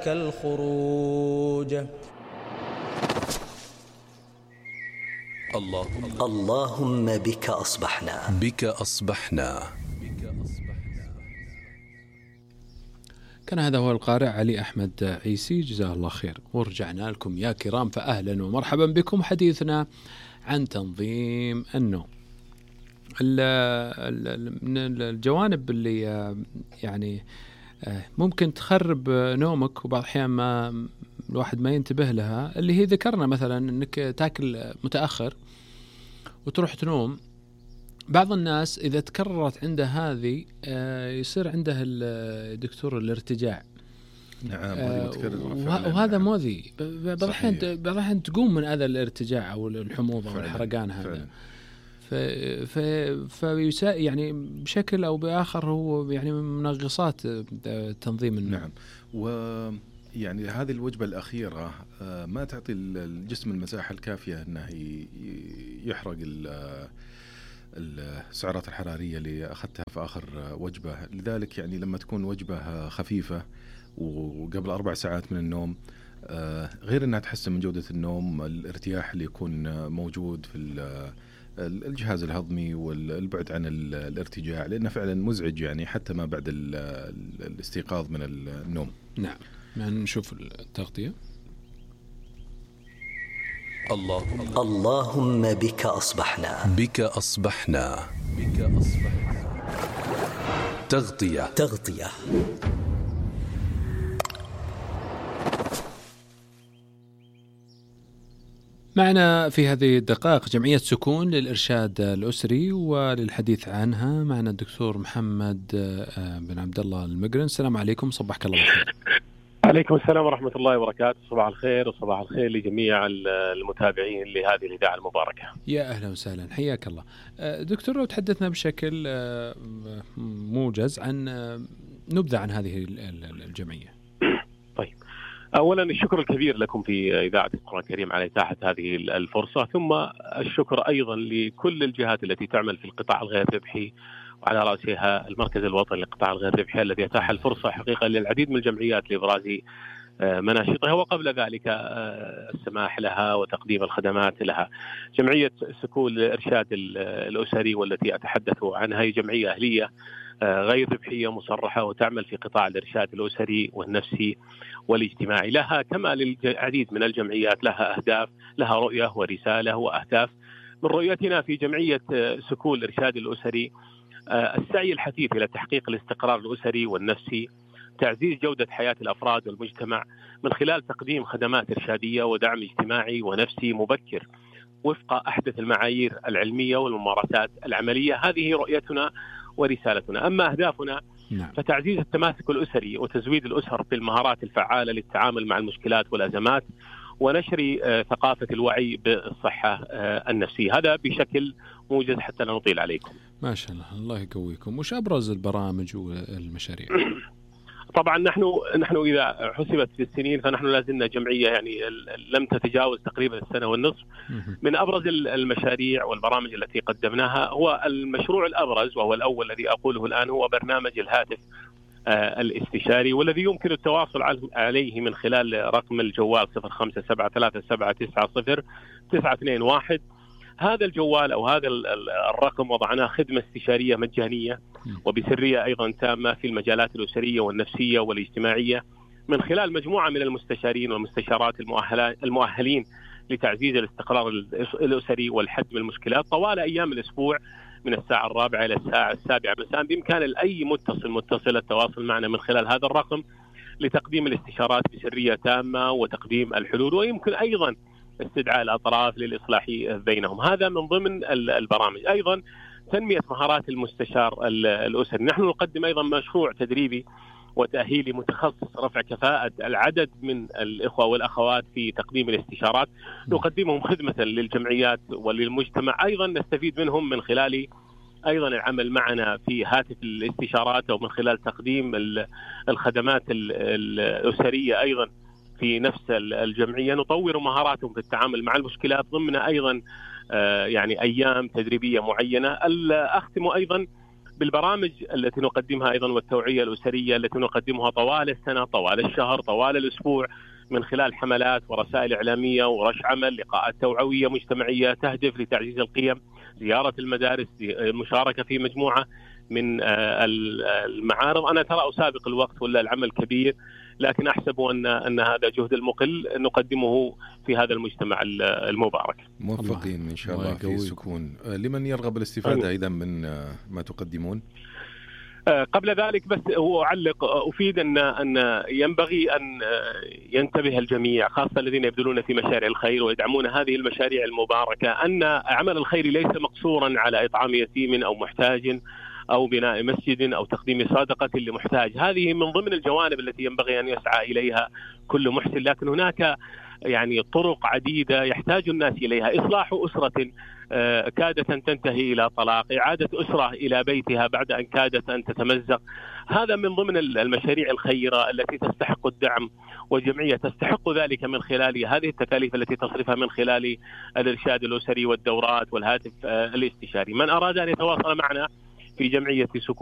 لك الخروج. اللهم بك أصبحنا. كان هذا هو القارئ علي أحمد عيسي، جزاه الله خير. ورجعنا لكم يا كرام، فأهلا ومرحبا بكم. حديثنا عن تنظيم النوم. من الجوانب اللي يعني ممكن تخرب نومك وبعض الأحيان ما الواحد ما ينتبه لها، اللي هي ذكرنا مثلا أنك تاكل متأخر وتروح تنوم. بعض الناس إذا تكررت عنده هذه يصير عنده الدكتور الارتجاع. نعم. وهذا مؤذي. بعض الأحيان تقوم من هذا الارتجاع أو الحموضة أو الحرقان هذا. يعني بشكل أو بآخر هو يعني من منغصات تنظيم النوم. نعم. ويعني هذه الوجبة الأخيرة ما تعطي الجسم المساحة الكافية أنه يحرق السعرات الحرارية اللي أخذتها في آخر وجبة. لذلك يعني لما تكون وجبة خفيفة وقبل 4 ساعات من النوم، غير أنها تحسن من جودة النوم، الارتياح اللي يكون موجود في الجهاز الهضمي والبعد عن الارتجاع، لأنه فعلا مزعج يعني حتى ما بعد الاستيقاظ من النوم. نعم. نشوف التغطية. اللهم بك أصبحنا. تغطية. معنا في هذه الدقائق جمعية سكون للإرشاد الأسري، وللحديث عنها معنا الدكتور محمد بن عبد الله المقرن. السلام عليكم، صباحك الله بالخير. عليكم السلام ورحمة الله وبركاته. صباح الخير وصباح الخير لجميع المتابعين لهذه الإذاعة المباركة. يا أهلا وسهلا، حياك الله. دكتور، لو تحدثنا بشكل موجز عن نبذة عن هذه الجمعية. طيب، أولا الشكر الكبير لكم في إذاعة القرآن الكريم على إتاحة هذه الفرصة، ثم الشكر أيضا لكل الجهات التي تعمل في القطاع الغير ربحي، وعلى رأسها المركز الوطني للقطاع الغير ربحي الذي أتاح الفرصة حقيقة للعديد من الجمعيات لإبراز مناشطها، وقبل ذلك السماح لها وتقديم الخدمات لها. جمعية سكون للإرشاد الأسري والتي أتحدث عنها هي جمعية أهلية غير ربحية مصرحة، وتعمل في قطاع الإرشاد الأسري والنفسي والاجتماعي. لها كما للعديد من الجمعيات لها أهداف، لها رؤية ورسالة وأهداف. من رؤيتنا في جمعية سكون الإرشاد الأسري السعي الحثيث إلى تحقيق الاستقرار الأسري والنفسي، تعزيز جودة حياة الأفراد والمجتمع من خلال تقديم خدمات إرشادية ودعم اجتماعي ونفسي مبكر وفق أحدث المعايير العلمية والممارسات العملية. هذه رؤيتنا ورسالتنا. أما أهدافنا فتعزيز التماسك الأسري وتزويد الأسر بالمهارات الفعالة للتعامل مع المشكلات والأزمات، ونشر ثقافة الوعي بالصحة النفسية. هذا بشكل موجز حتى لا نطيل عليكم. ما شاء الله، الله يقويكم. وش أبرز البرامج والمشاريع؟ طبعا نحن إذا حسبت في السنين فنحن لازلنا جمعية يعني لم تتجاوز تقريبا 1.5 سنة. من أبرز المشاريع والبرامج التي قدمناها هو المشروع الأبرز وهو الأول الذي أقوله الآن، هو برنامج الهاتف الاستشاري، والذي يمكن التواصل عليه من خلال رقم الجوال 0573390921. هذا الجوال أو هذا الرقم وضعناه خدمة استشارية مجانية وبسرية أيضا تامة في المجالات الأسرية والنفسية والاجتماعية، من خلال مجموعة من المستشارين والمستشارات المؤهلين لتعزيز الاستقرار الأسري والحد من المشكلات طوال أيام الأسبوع من الساعة 4 إلى الساعة 7 مساء. بإمكان أي متصل التواصل معنا من خلال هذا الرقم لتقديم الاستشارات بسرية تامة وتقديم الحلول، ويمكن أيضا استدعاء الأطراف للإصلاح بينهم. هذا من ضمن البرامج. أيضا تنمية مهارات المستشار الأسري. نحن نقدم أيضا مشروع تدريبي وتأهيلي متخصص رفع كفاءة العدد من الإخوة والأخوات في تقديم الاستشارات، نقدمهم خدمة للجمعيات وللمجتمع. أيضا نستفيد منهم من خلال أيضا العمل معنا في هاتف الاستشارات، أو من خلال تقديم الخدمات الأسرية أيضا في نفس الجمعية. نطور مهاراتهم في التعامل مع المشكلات ضمن أيضا يعني أيام تدريبية معينة. أختم أيضا بالبرامج التي نقدمها أيضا والتوعية الأسرية التي نقدمها طوال السنة، طوال الشهر، طوال الأسبوع، من خلال حملات ورسائل إعلامية ورش عمل، لقاءات توعوية مجتمعية تهدف لتعزيز القيم، زيارة المدارس، المشاركة في مجموعة من المعارض. أنا ترى أسابق الوقت ولا العمل كبير، لكن أحسب أن هذا جهد المقل نقدمه في هذا المجتمع المبارك. موفقين إن شاء الله في السكون. لمن يرغب الاستفادة أيضا من ما تقدمون؟ قبل ذلك بس أعلق أفيد أن ينبغي أن ينتبه الجميع، خاصة الذين يبذلون في مشاريع الخير ويدعمون هذه المشاريع المباركة، أن عمل الخير ليس مقصورا على إطعام يتيم أو محتاج أو بناء مسجد أو تقديم صدقة لمحتاج. هذه من ضمن الجوانب التي ينبغي أن يسعى إليها كل محسن، لكن هناك يعني طرق عديدة يحتاج الناس إليها. إصلاح أسرة كادت أن تنتهي إلى طلاق، إعادة أسرة إلى بيتها بعد أن كادت أن تتمزق، هذا من ضمن المشاريع الخيرة التي تستحق الدعم، والجمعية تستحق ذلك من خلال هذه التكاليف التي تصرفها من خلال الإرشاد الأسري والدورات والهاتف الاستشاري. من أراد أن يتواصل معنا في جمعية سكون